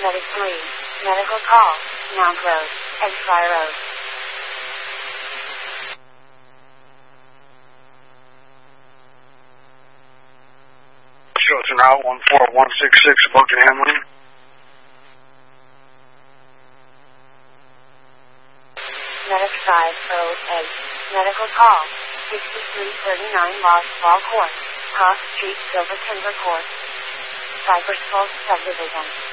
Medic 3, medical call, Mount Road, Edgefire Road. Shelter now, 14166, Boca Hamlin. Medic 508, medical call, 6339 Lost Ball Court, Cross Street, Silver Timber Court, Cypress Falls Subdivision.